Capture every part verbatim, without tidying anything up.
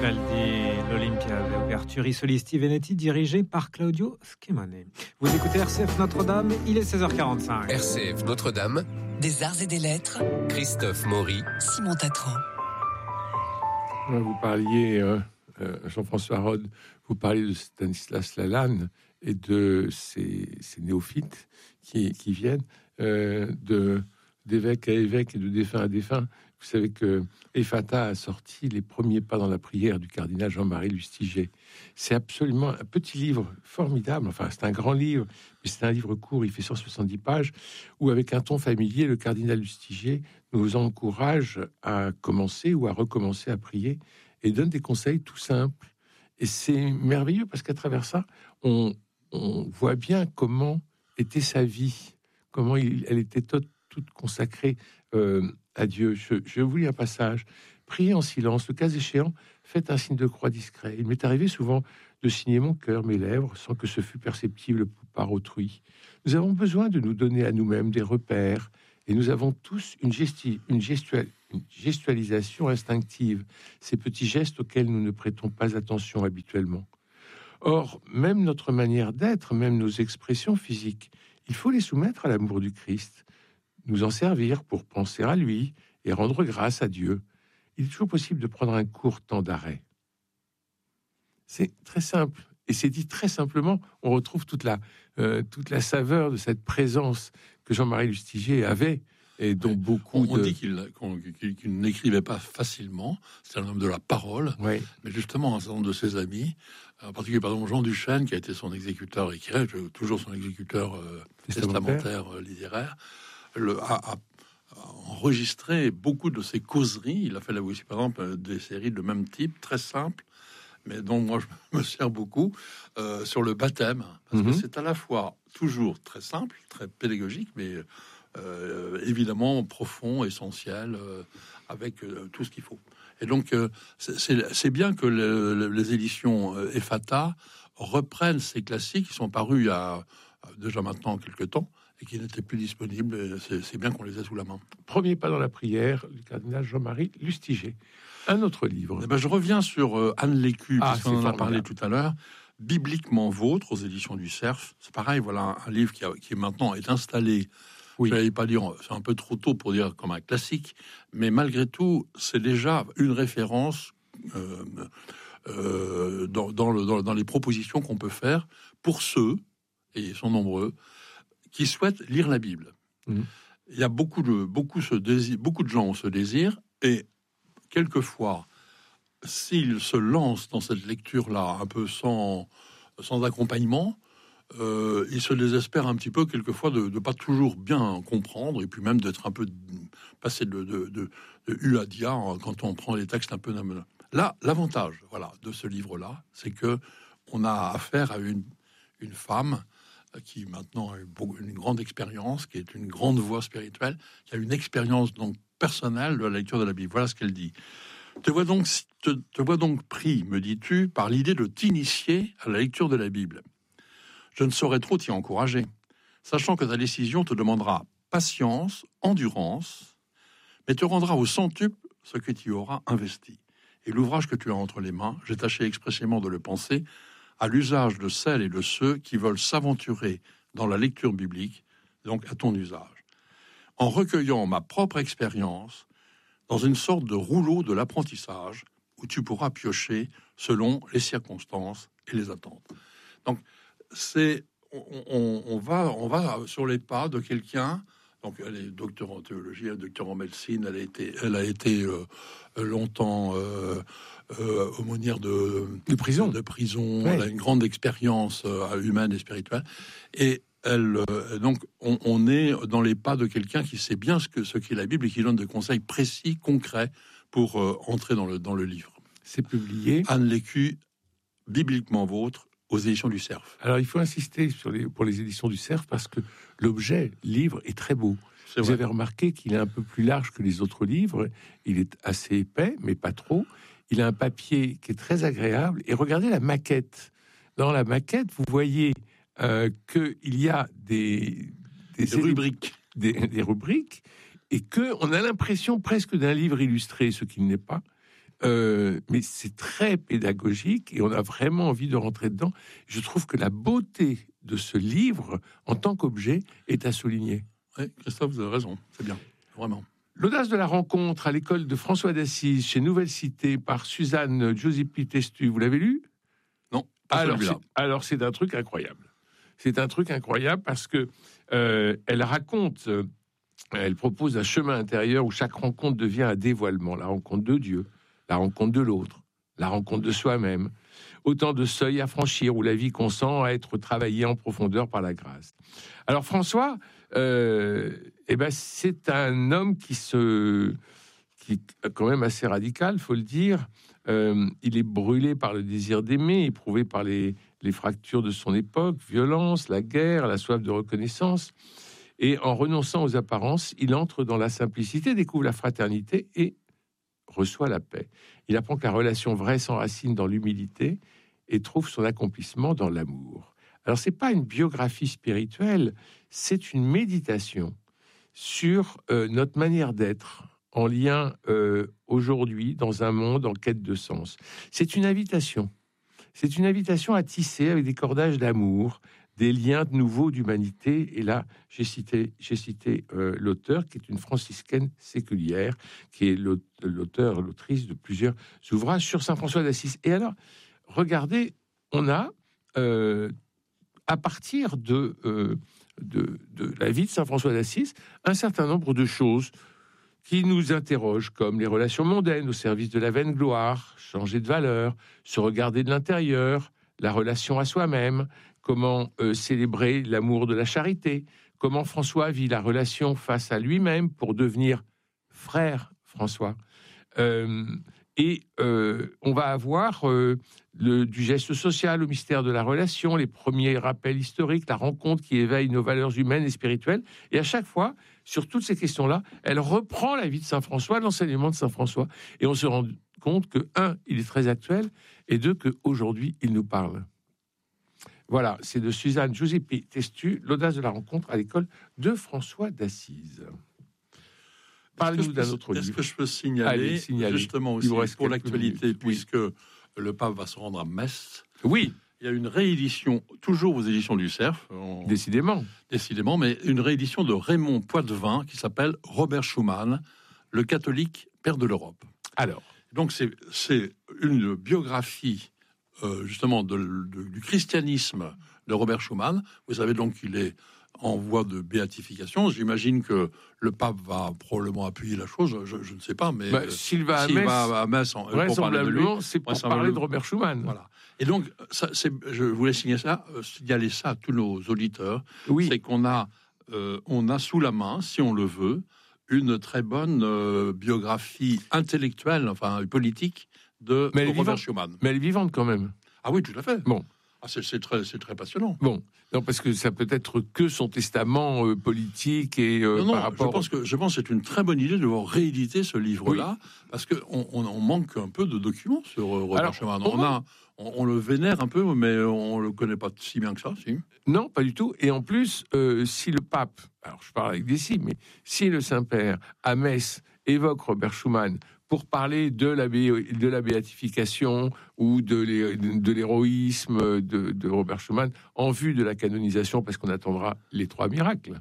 Vivaldi, l'Olympia d'ouverture Isolisti Veneti, dirigé par Claudio Schemone. Vous écoutez R C F Notre-Dame, il est seize heures quarante-cinq. R C F Notre-Dame, des arts et des lettres, Christophe Maury, Simon Tatran. Vous parliez, euh, Jean-François Rode, vous parliez de Stanislas Lalanne et de ces, ces néophytes qui, qui viennent euh, de, d'évêque à évêque et de défunt à défunt. Vous savez que Ephata a sorti les premiers pas dans la prière du cardinal Jean-Marie Lustiger. C'est absolument un petit livre formidable. Enfin, c'est un grand livre, mais c'est un livre court. Il fait cent soixante-dix pages, où avec un ton familier, le cardinal Lustiger nous encourage à commencer ou à recommencer à prier et donne des conseils tout simples. Et c'est merveilleux parce qu'à travers ça, on, on voit bien comment était sa vie, comment il, elle était toute, toute consacrée euh, à Dieu. Je, je vous lis un passage. Priez en silence, le cas échéant, faites un signe de croix discret. Il m'est arrivé souvent de signer mon cœur, mes lèvres, sans que ce fût perceptible par autrui. Nous avons besoin de nous donner à nous-mêmes des repères, et nous avons tous une, gesti, une, gestual, une gestualisation instinctive, ces petits gestes auxquels nous ne prêtons pas attention habituellement. Or, même notre manière d'être, même nos expressions physiques, il faut les soumettre à l'amour du Christ, nous en servir pour penser à lui et rendre grâce à Dieu. Il est toujours possible de prendre un court temps d'arrêt. C'est très simple, et c'est dit très simplement. On retrouve toute la, euh, toute la saveur de cette présence que Jean-Marie Lustiger avait, et dont beaucoup on, on de... dit qu'il, qu'il, qu'il n'écrivait pas facilement, c'est un homme de la parole, oui. Mais justement, un certain nombre de ses amis, en particulier par exemple Jean Duchesne, qui a été son exécuteur et qui reste toujours son exécuteur euh, testamentaire, testamentaire euh, littéraire, le, a, a, a enregistré beaucoup de ses causeries. Il a fait là aussi, par exemple, des séries de même type, très simples, mais dont moi je me sers beaucoup, euh, sur le baptême, parce mm-hmm. que c'est à la fois toujours très simple, très pédagogique, mais euh, évidemment profond, essentiel, euh, avec euh, tout ce qu'il faut. Et donc, euh, c'est, c'est, c'est bien que le, le, les éditions euh, Ephata reprennent ces classiques qui sont parus il y a euh, déjà maintenant quelques temps, et qui n'étaient plus disponibles. C'est, c'est bien qu'on les ait sous la main. Premier pas dans la prière du cardinal Jean-Marie Lustiger. Un autre livre. Eh ben, je reviens sur euh, Anne Lécu, ah, puisqu'on en a parlé tout à l'heure. Bibliquement vôtre, aux éditions du Cerf. C'est pareil, voilà un, un livre qui, a, qui maintenant est installé. Oui. Je n'allais pas dire, c'est un peu trop tôt pour dire comme un classique, mais malgré tout, c'est déjà une référence euh, euh, dans, dans, le, dans, dans les propositions qu'on peut faire pour ceux, et ils sont nombreux, qui souhaitent lire la Bible. Mmh. Il y a beaucoup de, beaucoup, ce désir, beaucoup de gens ont ce désir, et quelquefois, s'ils se lancent dans cette lecture-là, un peu sans, sans accompagnement, euh, ils se désespèrent un petit peu, quelquefois, de ne pas toujours bien comprendre, et puis même d'être un peu passé de, de, de, de U à Dia quand on prend les textes un peu... Là, l'avantage voilà, de ce livre-là, c'est que on a affaire à une, une femme qui maintenant a une grande expérience, qui est une grande voix spirituelle, qui a une expérience donc personnelle de la lecture de la Bible. Voilà ce qu'elle dit. Te vois donc, te, te vois donc pris, me dis-tu, par l'idée de t'initier à la lecture de la Bible. Je ne saurais trop t'y encourager, sachant que ta décision te demandera patience, endurance, mais te rendra au centuple ce que tu auras investi. Et l'ouvrage que tu as entre les mains, j'ai tâché expressément de le penser, à l'usage de celles et de ceux qui veulent s'aventurer dans la lecture biblique, donc à ton usage. En recueillant ma propre expérience dans une sorte de rouleau de l'apprentissage où tu pourras piocher selon les circonstances et les attentes. Donc, c'est, on, on, on, va, on va sur les pas de quelqu'un. Donc, elle est docteur en théologie, elle est docteur en médecine. Elle a été, elle a été euh, longtemps euh, euh, aumônière de, de prison. De prison. Ouais. Elle a une grande expérience euh, humaine et spirituelle. Et elle, euh, donc, on, on est dans les pas de quelqu'un qui sait bien ce que ce qu'est la Bible et qui donne des conseils précis, concrets pour euh, entrer dans le dans le livre. C'est publié. Anne Lécu, bibliquement vôtre, aux éditions du Cerf. Alors, il faut insister sur les, pour les éditions du Cerf parce que l'objet, livre, est très beau. C'est Vous vrai. avez remarqué qu'il est un peu plus large que les autres livres. Il est assez épais, mais pas trop. Il a un papier qui est très agréable. Et regardez la maquette. Dans la maquette, vous voyez euh, qu'il y a des, des, des rubriques. Des, des rubriques. Et qu'on a l'impression presque d'un livre illustré, ce qu'il n'est pas. euh, mais c'est très pédagogique et on a vraiment envie de rentrer dedans. Je trouve que la beauté de ce livre, en tant qu'objet, est à souligner. Oui, Christophe, vous avez raison, c'est bien, vraiment. L'audace de la rencontre à l'école de François d'Assise, chez Nouvelle Cité, par Suzanne Giuseppi Testu, vous l'avez lu? Non, pas alors, celui-là. c'est, alors c'est un truc incroyable. C'est un truc incroyable parce que euh, elle raconte, euh, elle propose un chemin intérieur où chaque rencontre devient un dévoilement. La rencontre de Dieu, la rencontre de l'autre, la rencontre de soi-même. Autant de seuils à franchir où la vie consent à être travaillée en profondeur par la grâce. Alors François, euh, eh ben, c'est un homme qui se, qui est quand même assez radical, faut le dire. Euh, il est brûlé par le désir d'aimer, éprouvé par les, les fractures de son époque, violence, la guerre, la soif de reconnaissance. Et en renonçant aux apparences, il entre dans la simplicité, découvre la fraternité et reçoit la paix. Il apprend que la relation vraie s'enracine dans l'humilité et trouve son accomplissement dans l'amour. Alors, c'est pas une biographie spirituelle, c'est une méditation sur euh, notre manière d'être en lien euh, aujourd'hui dans un monde en quête de sens. C'est une invitation. C'est une invitation à tisser avec des cordages d'amour, des liens nouveaux d'humanité. Et là, j'ai cité, j'ai cité euh, l'auteur, qui est une franciscaine séculière, qui est l'auteur, l'autrice de plusieurs ouvrages sur Saint François d'Assise. Et alors, regardez, on a, euh, à partir de, euh, de, de la vie de Saint François d'Assise, un certain nombre de choses qui nous interrogent, comme les relations mondaines au service de la vaine gloire, changer de valeur, se regarder de l'intérieur, la relation à soi-même, comment euh, célébrer l'amour de la charité, comment François vit la relation face à lui-même pour devenir frère François. Euh, et euh, on va avoir euh, le, du geste social au mystère de la relation, les premiers rappels historiques, la rencontre qui éveille nos valeurs humaines et spirituelles. Et à chaque fois, sur toutes ces questions-là, elle reprend la vie de Saint François, l'enseignement de Saint François. Et on se rend compte que, un, il est très actuel, et deux, qu'aujourd'hui, il nous parle. Voilà, c'est de Suzanne Giuseppi Testu, l'audace de la rencontre à l'école de François d'Assise. Parlez-nous d'un autre livre. Est-ce que je peux signaler, Allez, signaler. justement aussi pour l'actualité, minutes. Puisque oui. le pape va se rendre à Metz. Oui. Il y a une réédition, toujours aux éditions du Cerf. On... Décidément. Décidément, mais une réédition de Raymond Poitevin qui s'appelle Robert Schuman, le catholique père de l'Europe. Alors. Donc c'est, c'est une biographie euh, justement de, de, du christianisme de Robert Schuman. Vous savez donc qu'il est en voie de béatification. J'imagine que le pape va probablement appuyer la chose. Je, je ne sais pas, mais bah, s'il va à s'il Metz, va à Metz en, pour parler de lui, c'est pour parler de Robert Schuman. Voilà. Et donc, ça, c'est, je voulais signaler ça, euh, signaler ça à tous nos auditeurs. Oui. C'est qu'on a, euh, on a sous la main, si on le veut, une très bonne euh, biographie intellectuelle, enfin politique, de, de Robert vivante. Schuman. Mais elle est vivante quand même. Ah oui, tout à fait. Bon. Ah, c'est, c'est, très, c'est très passionnant. Bon, non, parce que ça peut être que son testament euh, politique et euh, non, non, par rapport... je pense que je pense que c'est une très bonne idée de rééditer ce livre-là, oui. parce qu'on on, on manque un peu de documents sur euh, Robert Alors, Schuman. On, a, on, on le vénère un peu, mais on le connaît pas si bien que ça, si. Non, pas du tout. Et en plus, euh, si le pape, alors je parle avec des si, mais si le Saint-Père à Metz évoque Robert Schuman pour parler de la, bé- de la béatification ou de, l'hé- de l'héroïsme de, de Robert Schuman en vue de la canonisation, parce qu'on attendra les trois miracles.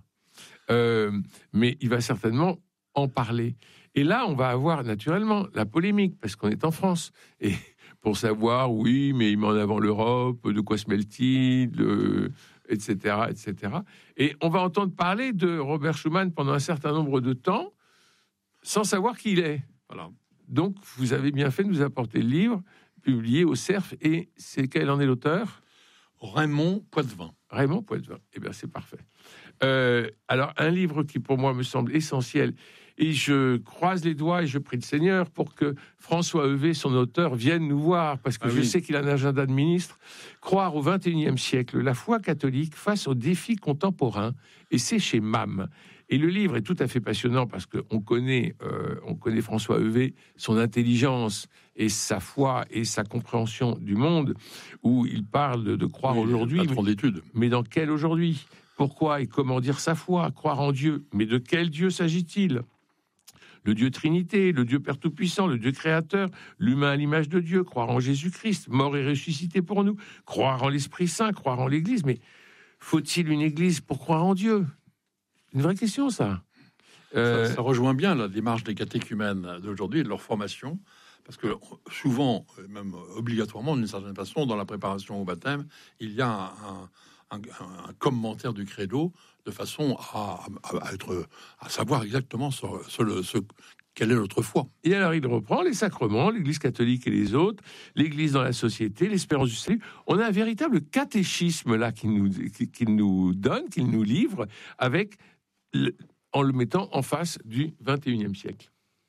Euh, mais il va certainement en parler. Et là, on va avoir naturellement la polémique, parce qu'on est en France. Et pour savoir, oui, mais il met en avant l'Europe, de quoi se mêle-t-il, euh, et cetera, et cetera. Et on va entendre parler de Robert Schuman pendant un certain nombre de temps, sans savoir qui il est. Voilà. Donc, vous avez bien fait de nous apporter le livre, publié au Cerf, et c'est quel en est l'auteur ? Raymond Poitevin. Raymond Poitevin, eh bien c'est parfait. Euh, alors, un livre qui pour moi me semble essentiel, et je croise les doigts et je prie le Seigneur pour que François Heuvet, son auteur, vienne nous voir, parce que ah je oui. sais qu'il a un agenda de ministre. Croire au vingt et unième siècle, la foi catholique face aux défis contemporains, et c'est chez M A M. Et le livre est tout à fait passionnant parce qu'on connaît, euh, on connaît François Heuvet, son intelligence et sa foi et sa compréhension du monde, où il parle de, de croire oui, aujourd'hui. Patron d'études. Mais dans quel aujourd'hui ? Pourquoi et comment dire sa foi ? Croire en Dieu. Mais de quel Dieu s'agit-il ? le Dieu Trinité, le Dieu Père Tout-Puissant, le Dieu Créateur, l'humain à l'image de Dieu, croire en Jésus-Christ, mort et ressuscité pour nous, croire en l'Esprit Saint, croire en l'Église. Mais faut-il une Église pour croire en Dieu ? Une vraie question, ça. Euh... Ça, ça rejoint bien la démarche des catéchumènes d'aujourd'hui et de leur formation. Parce que souvent, même obligatoirement, d'une certaine façon, dans la préparation au baptême, il y a un, un, un, un commentaire du credo de façon à, à, à, être, à savoir exactement ce, ce, ce, quelle est notre foi. Et alors, il reprend les sacrements, l'Église catholique et les autres, l'Église dans la société, l'espérance du salut. On a un véritable catéchisme là qu'il nous, qu'il nous donne, qu'il nous livre, avec le, en le mettant en face du vingt et unième siècle.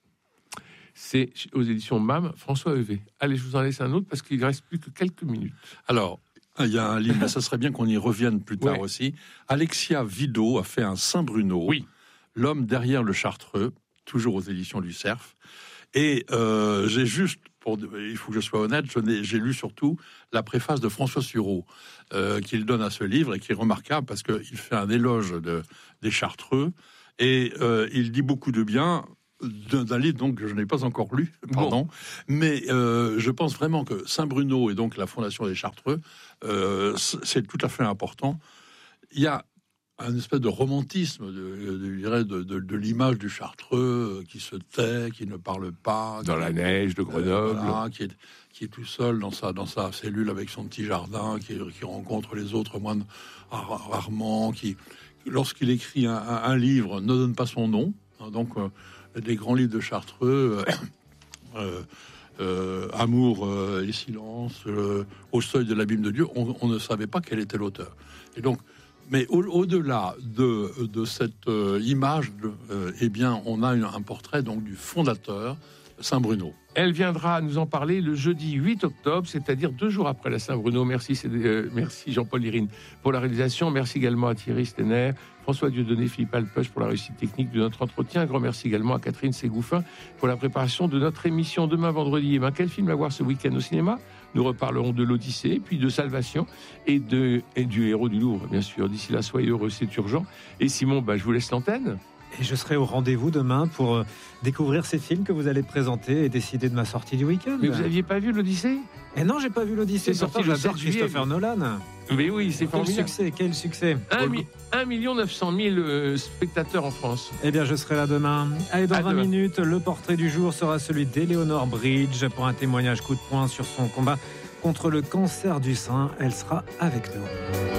C'est aux éditions M A M, François Heuvet. Allez, je vous en laisse un autre parce qu'il ne reste plus que quelques minutes. Alors, il y a un livre, mais ça serait bien qu'on y revienne plus tard ouais. aussi. Alexia Vido a fait un Saint-Bruno, oui. L'homme derrière le Chartreux, toujours aux éditions du Cerf. Et euh, j'ai juste, pour, il faut que je sois honnête, je n'ai, j'ai lu surtout la préface de François Sureau, euh, qu'il donne à ce livre et qui est remarquable parce qu'il fait un éloge de, des Chartreux et euh, il dit beaucoup de bien d'un livre donc que je n'ai pas encore lu, pardon, bon. mais euh, je pense vraiment que Saint-Bruno et donc la fondation des Chartreux, euh, c'est tout à fait important. Il y a un espèce de romantisme, de, de, je dirais, de, de, de l'image du Chartreux qui se tait, qui ne parle pas, dans qui, la neige de Grenoble, euh, voilà, qui est qui est tout seul dans sa dans sa cellule avec son petit jardin, qui, qui rencontre les autres moines rarement, qui lorsqu'il écrit un, un, un livre ne donne pas son nom, hein, donc euh, des grands livres de Chartreux, euh, euh, euh, Amour euh, et silence, euh, Au seuil de l'abîme de Dieu, on, on ne savait pas quel était l'auteur. Et donc, mais au, au-delà de, de cette euh, image, de, euh, eh bien, on a une, un portrait donc du fondateur, Saint-Bruno. Elle viendra nous en parler le jeudi huit octobre, c'est-à-dire deux jours après la Saint-Bruno. Merci, c'est, euh, merci Jean-Paul Lirine pour la réalisation. Merci également à Thierry Stenner, François Dieudonné, Philippe Alpeuch pour la réussite technique de notre entretien. Un grand merci également à Catherine Ségouffin pour la préparation de notre émission. Demain vendredi, eh ben, quel film à voir ce week-end au cinéma ? Nous reparlerons de l'Odyssée, puis de Salvation et, de, et du Héros du Louvre, bien sûr. D'ici là, soyez heureux, c'est urgent. Et Simon, bah, je vous laisse l'antenne. Et je serai au rendez-vous demain pour euh, découvrir ces films que vous allez présenter et décider de ma sortie du week-end. Mais vous n'aviez pas vu l'Odyssée ? Et non, j'ai pas vu l'Odyssée. C'est sorti Pourtant, le j'adore sept juillet. Christopher Nolan. Mais oui, c'est quel formidable. succès, quel succès. un million neuf cent mille euh, spectateurs en France. Eh bien, je serai là demain. Allez, dans à vingt demain. minutes, le portrait du jour sera celui d'Éléonore Bridge pour un témoignage coup de poing sur son combat contre le cancer du sein. Elle sera avec nous.